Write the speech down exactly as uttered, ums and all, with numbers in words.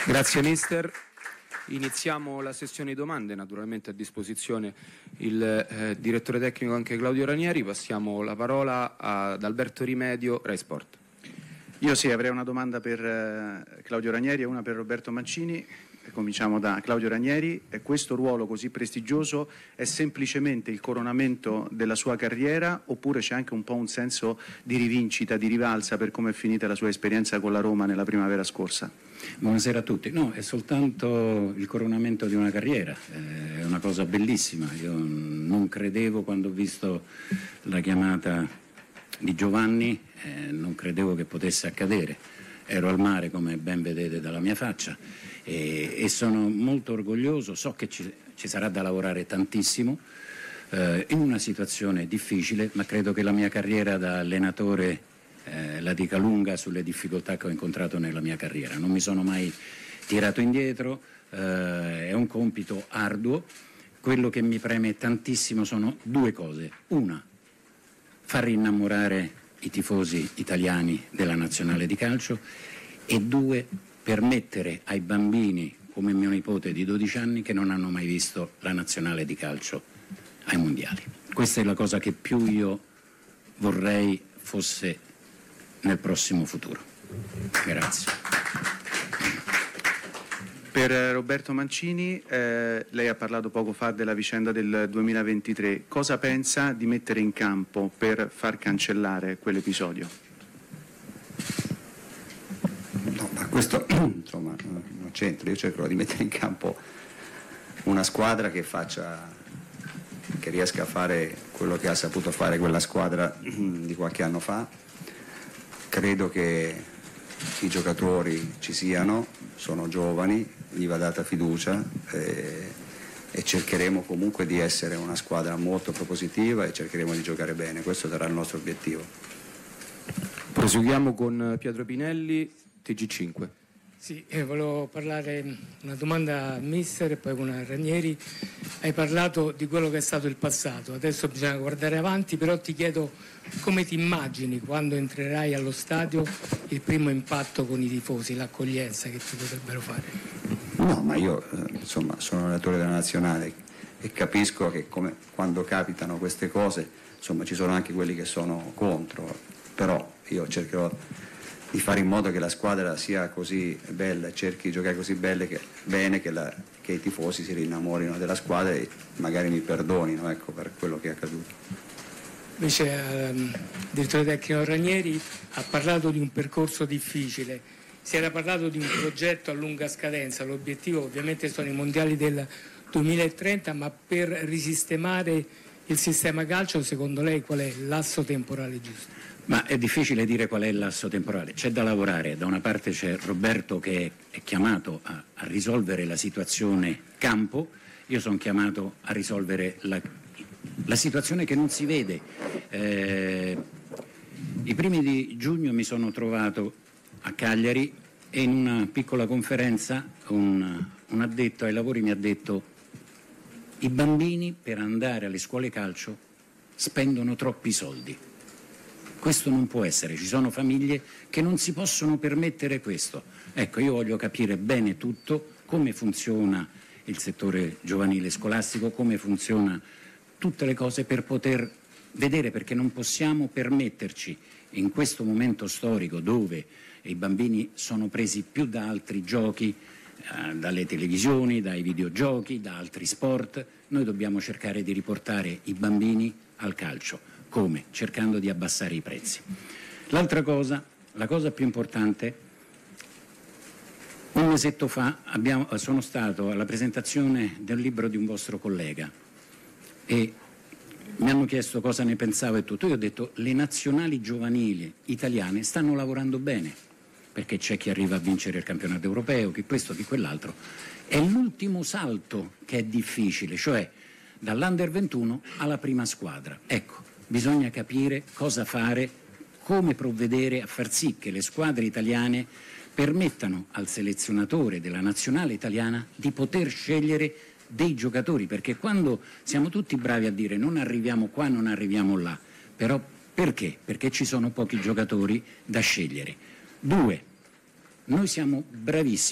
Grazie mister. Iniziamo la sessione di domande, naturalmente a disposizione il eh, direttore tecnico anche Claudio Ranieri. Passiamo la parola ad Alberto Rimedio, Rai Sport. Io sì, avrei una domanda per eh, Claudio Ranieri e una per Roberto Mancini. Cominciamo da Claudio Ranieri. E questo ruolo così prestigioso è semplicemente il coronamento della sua carriera oppure c'è anche un po' un senso di rivincita, di rivalsa per come è finita la sua esperienza con la Roma nella primavera scorsa? Buonasera a tutti. No, è soltanto il coronamento di una carriera, è una cosa bellissima. Io non credevo, quando ho visto la chiamata di Giovanni, eh, non credevo che potesse accadere. Ero al mare, come ben vedete dalla mia faccia, e, e sono molto orgoglioso. So che ci, ci sarà da lavorare tantissimo eh, in una situazione difficile, ma credo che la mia carriera da allenatore eh, la dica lunga sulle difficoltà che ho incontrato nella mia carriera. Non mi sono mai tirato indietro, eh, è un compito arduo. Quello che mi preme tantissimo sono due cose. Una, far innamorare i tifosi italiani della nazionale di calcio, e due, permettere ai bambini come mio nipote di dodici anni che non hanno mai visto la nazionale di calcio ai mondiali. Questa è la cosa che più io vorrei fosse nel prossimo futuro. Grazie. Per Roberto Mancini, eh, lei ha parlato poco fa della vicenda del duemilaventitré. Cosa pensa di mettere in campo per far cancellare quell'episodio? No, ma questo insomma non c'entra. Io cercherò di mettere in campo una squadra che faccia, che riesca a fare quello che ha saputo fare quella squadra di qualche anno fa. Credo che i giocatori ci siano, sono giovani, gli va data fiducia e, e cercheremo comunque di essere una squadra molto propositiva e cercheremo di giocare bene. Questo sarà il nostro obiettivo. Proseguiamo con Pietro Pinelli, T G cinque. Sì, eh, volevo parlare, una domanda a mister e poi con Ranieri. Hai parlato di quello che è stato il passato, adesso bisogna guardare avanti, però ti chiedo come ti immagini quando entrerai allo stadio il primo impatto con i tifosi, l'accoglienza che ti potrebbero fare? No, ma io eh, insomma sono allenatore della nazionale e capisco che come, quando capitano queste cose insomma ci sono anche quelli che sono contro, però io cercherò di fare in modo che la squadra sia così bella, cerchi di giocare così belle che, bene che, la, che i tifosi si rinnamorino della squadra e magari mi perdonino, ecco, per quello che è accaduto. Invece ehm, il direttore tecnico Ranieri ha parlato di un percorso difficile, si era parlato di un progetto a lunga scadenza, l'obiettivo ovviamente sono i mondiali del duemilatrenta, ma per risistemare il sistema calcio secondo lei qual è l'asso temporale giusto? Ma è difficile dire qual è il lasso temporale, c'è da lavorare. Da una parte c'è Roberto che è chiamato a, a risolvere la situazione campo, io sono chiamato a risolvere la, la situazione che non si vede. Eh, I primi di giugno mi sono trovato a Cagliari e in una piccola conferenza un, un addetto ai lavori mi ha detto: i bambini per andare alle scuole calcio spendono troppi soldi. Questo non può essere, ci sono famiglie che non si possono permettere questo. Ecco, io voglio capire bene tutto, come funziona il settore giovanile scolastico, come funziona tutte le cose per poter vedere, perché non possiamo permetterci in questo momento storico dove i bambini sono presi più da altri giochi, eh, dalle televisioni, dai videogiochi, da altri sport, noi dobbiamo cercare di riportare i bambini al calcio. Come? Cercando di abbassare i prezzi. L'altra cosa, la cosa più importante, un mesetto fa abbiamo, sono stato alla presentazione del libro di un vostro collega e mi hanno chiesto cosa ne pensavo e tutto. Io ho detto: le nazionali giovanili italiane stanno lavorando bene, perché c'è chi arriva a vincere il campionato europeo, chi questo, chi quell'altro. È l'ultimo salto che è difficile, cioè dall'Under ventuno alla prima squadra. Ecco, bisogna capire cosa fare, come provvedere a far sì che le squadre italiane permettano al selezionatore della nazionale italiana di poter scegliere dei giocatori, perché quando siamo tutti bravi a dire non arriviamo qua, non arriviamo là, però perché? Perché ci sono pochi giocatori da scegliere. Due, noi siamo bravissimi